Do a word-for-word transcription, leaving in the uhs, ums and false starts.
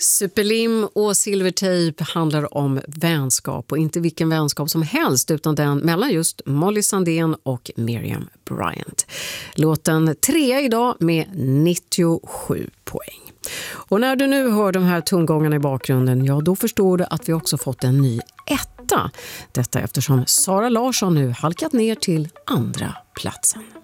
Superlim och Silvertejp handlar om vänskap, och inte vilken vänskap som helst utan den mellan just Molly Sandén och Miriam Bryant. Låten trea idag med nittiosju poäng. Och när du nu hör de här tongångarna i bakgrunden, ja då förstår du att vi också fått en ny etta. Detta eftersom Sara Larsson nu halkat ner till andra platsen.